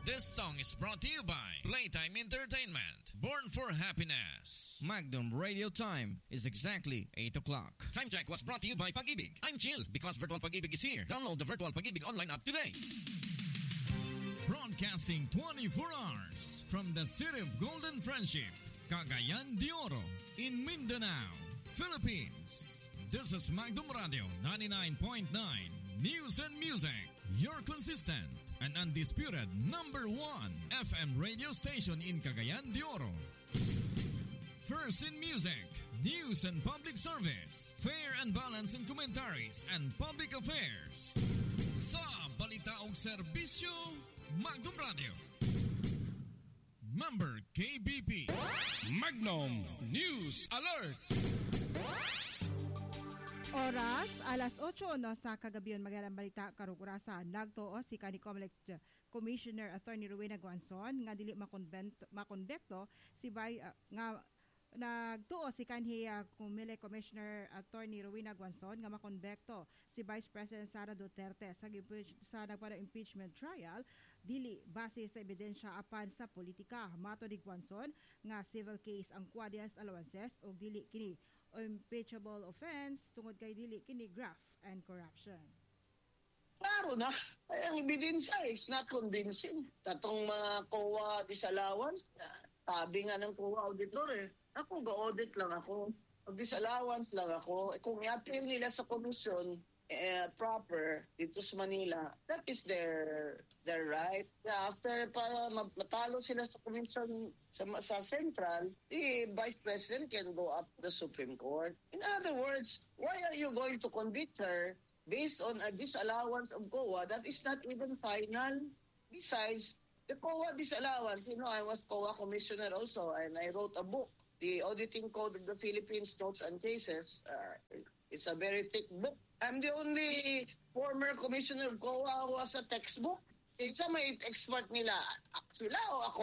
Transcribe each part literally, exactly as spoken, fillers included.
This song is brought to you by Playtime Entertainment. Born for happiness. Magnum Radio Time is exactly eight o'clock. Time check was brought to you by Pag-ibig. I'm chill because Virtual Pag-ibig is here. Download the Virtual Pag-ibig online app today. Broadcasting twenty-four hours from the city of Golden Friendship, Cagayan de Oro, in Mindanao, Philippines. This is Magnum Radio ninety-nine point nine News and Music, your consistent and undisputed number one F M radio station in Cagayan de Oro. First in music, news and public service, fair and balanced in commentaries and public affairs. Sa balita ug serbisyo, Magnum Radio. Member K B P. Magnum News Alert. Oras, alas otso no sa kagabiyon magalang balita karugurasa. Nagtuo si Kani Comelec Commissioner Attorney Rowena Guanzon nga dili makonbekto si bay uh, nga nagtuo si kanhi uh, Comelec Commissioner Attorney Rowena Guanzon nga makonbekto si Vice President Sara Duterte sa sa nagpada impeachment trial dili base sa ebidensya apan sa politika. Mato ni Guanzon nga civil case ang quadrias allowances og dili kini impeachable offense tungod kay dili kini graft and corruption. Klaro na. Ay, ang ebidensya is not convincing. Tatong mga C O A disallowance, sabi nga ng C O A auditor eh, ako ga-audit lang ako. Mag-disallowance lang ako. Eh, kung i-appeal nila sa komisyon eh, proper dito sa Manila, that is their their right. After pa matalo sila sa komisyon sa, sa Central, the Vice President can go up to the Supreme Court. In other words, why are you going to convict her based on a disallowance of C O A that is not even final? Besides, the C O A disallowance, you know, I was C O A commissioner also and I wrote a book, The Auditing Code of the Philippines Notes and Cases. Uh, it's a very thick book. I'm the only former commissioner of C O A who has a textbook. Isa may expert nila. Sila o ako?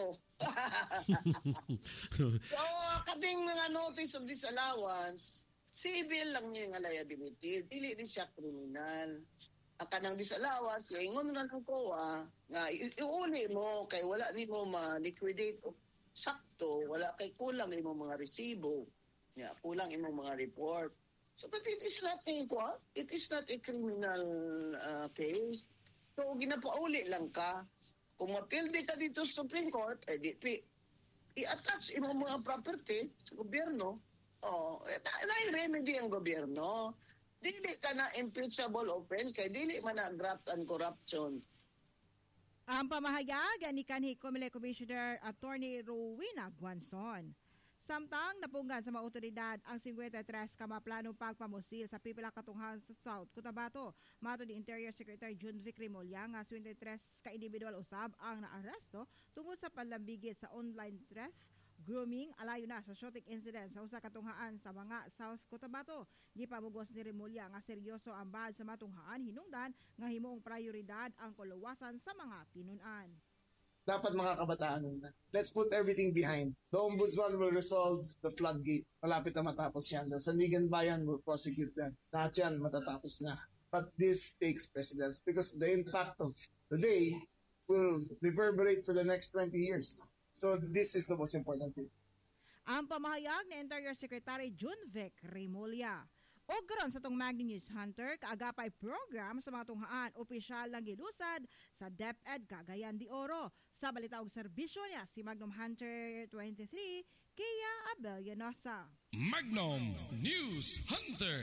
So, kating mga notice of disallowance, civil lang niya yung liability. Dili din siya criminal. Ang kanang disallowance, ingon na ng C O A, nga iuli mo, kay wala ni mo ma-liquidate o sakto, wala kay kulang imong mga resibo, yeah, kulang imong mga report. So, but it is not a, what? It is not a criminal uh, case. So, ginapauli lang ka. Kung mapildi ka dito sa Supreme Court, eh, di, i-attach imong mga property sa gobyerno. Oh, eh, na-remedy ang gobyerno. Dili ka na impeachable offense, kaya dili man na graft and corruption. Ang pamahayag ni kanhi Comelec Commissioner Attorney Rowena Guanzon. Samtang napunggan sa mga otoridad ang fifty-three ka maplanong pagpamusil sa pipila katunghan sa South Cotabato. Mato ni Interior Secretary June Vic Remulla nga twenty-three ka individual usab ang naaresto tungod sa panlambigit sa online theft, grooming, alayo na sa shooting incident sa usa katunghaan sa mga South Cotabato. Gipamugos ni Remulla nga seryoso ang bahad sa matunghaan hinungdan nga himuong prioridad ang kuluwasan sa mga tinun-an. Dapat mga kabataan na. Let's put everything behind. The Ombudsman will resolve the floodgate. Malapit na matapos yan. The Sandigan Bayan will prosecute them. Lahat yan matatapos na. But this takes precedence because the impact of today will reverberate for the next twenty years. So this is the most important thing. Ang pamahayag ni Interior Secretary June Vic Remulla. O karon sa tong Magni News Hunter, kaagapay program sa mga tunghaan opisyal lang gilusad sa DepEd Cagayan de Oro. Sa balita og serbisyo niya si Magnum Hunter twenty-three, Kia Abellanosa. Magnum News Hunter.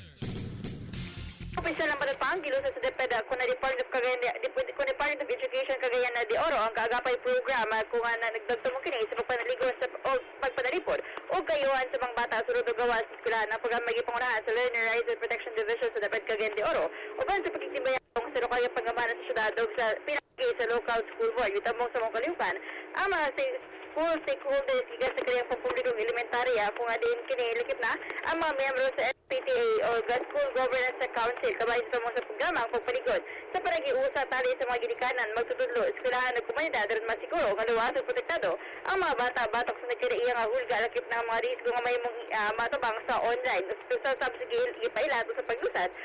Opisyal lang patatpang gilusad sa DepEd kung na Department of Cagayan, kung Department of Education Cagayan de Oro ang kaagapay program kung na nagdagtong kini sa pagpanaligon sa o pagpanalipod o kayuhan sa mga bata sulod og gawas sa eskwelahan ang programa gipangunahan sa Learner Rights and Protection Division sa DepEd Cagayan de Oro uban sa pagtitibayan sa lokalyang pangamanan sa syudad ug sa pinakagay sa local school board gitamong sa mga kalihukan ang mga school stakeholders gikan sa kanyang pampublikong elementarya kung adin kini likip na ang mga miyembro sa S P T A o School Governance Council kabay sa mga sa programa ang pagpaligod sa panagiusa tali sa mga ginikanan magtutudlo eskwelahan ug komunidad aron masiguro nga luwas ug protektado ang mga bata batok sa nagkaiya nga hulga lakip na mga risgo nga may uh, matabang sa online sa subsidy ipailato sa paglusad at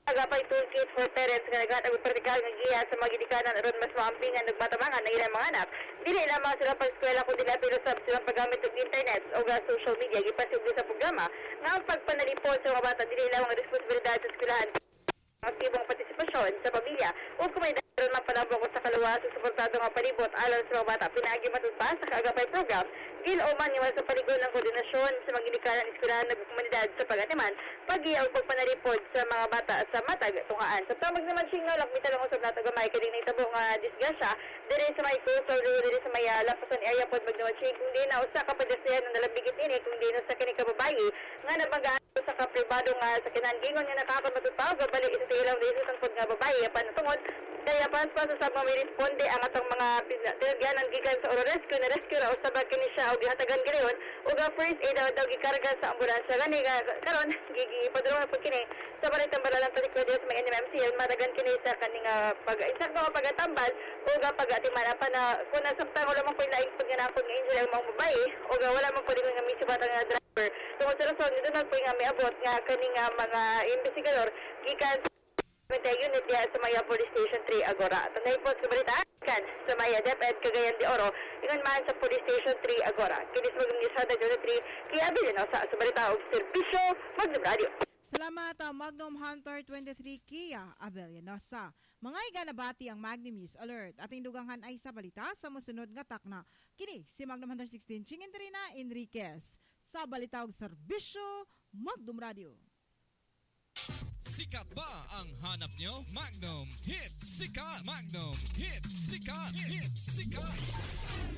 agapay toolkit for parents nga naghatag og praktikal nga giya sa mga gidikanan aron mas maampingan ug batabangan ang ilang mga anak. Dili lamang sila pag-eskwela kundi pero sab silang paggamit og internet o social media gipasiguro sa programa nga ang pagpanalipod sa mga bata dili lamang responsibilidad sa eskwelahan aktibong partisipasyon sa pamilya o kung may daron magpanabong ko sa kaluwas sa suportado nga palibot alang sa mga bata pinaagi matutpa sa kaagapay program gil o man iwan sa paligon ng koordinasyon sa mga ginikanan eskwelahan ng komunidad sa pag-atiman pag-iya o pagpanalipod sa mga bata sa matag tungaan. Sa tamag naman siyang nalak mitalong usap nato gamay kadi na itabo nga disgrasya dire sa may coastal dire sa may uh, lapasan area pod magnaman siyang kung di na usa ka pedestrian na nalabigit ini kung di na sa kini kababayi nga nabagaan sa kapribado nga sa kinangingon nga nakakamatutaw gabalik isa sa ilang desisyon pod nga babayi apan tungod kaya pas pa sa sabang may responde ang atong mga tinagyanan gikan sa Oro Rescue na rescue ra usabag kini siya og gihatagan girayon ug ang first aid daw daw gikarga sa ambulansya gani karon gipadulong pod kini sa balitang balalang talikod sa mga N M M C matagan kini sa kaning pag-insakto nga pagatambal ug pag-atiman pa na kun nasabtan wala man koy laing pagganakon nga injury ang mga babae ug wala man pud nga misubatan nga driver tungod sa rason nito nagpoy nga miabot nga kaning mga investigador gikan Matay unit diya sa Maya Police Station three Agora. Tanay po sa balita kan sa Maya DepEd Cagayan de Oro. Ingon man sa Police Station three Agora. Kinis mag-nisada Unit three kaya bilin sa sa balita og serbisyo Magnum Radio. Salamat uh, Magnum Hunter twenty-three Kia Abellanosa. Mga iganabati ang Magnum News Alert. Ating duganghan ay sa balita sa musunod nga takna. Kini si Magnum Hunter sixteen Chingentrina Enriquez sa balita og serbisyo Magnum Radio. Sikat ba ang hanap nyo? Magnum Hit Sikat! Magnum Hit Sikat! Hit Sikat!